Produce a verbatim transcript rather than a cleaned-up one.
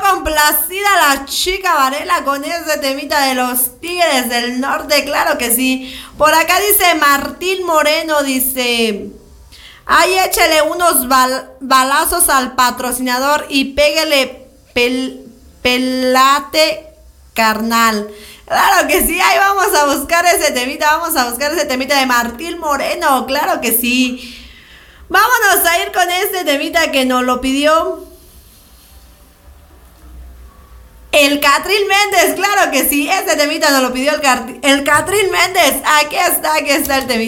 complacida la chica Varela con ese temita de los Tigres del Norte, claro que sí. Por acá dice Martín Moreno, dice... Ay, échele unos bal balazos al patrocinador y pégale pel pelate carnal. Claro que sí, ahí vamos a buscar ese temita, vamos a buscar ese temita de Martín Moreno, claro que sí. Vámonos a ir con este temita que nos lo pidió el Catril Méndez, claro que sí, este temita nos lo pidió el, el Catril Méndez. Aquí está, aquí está el temita.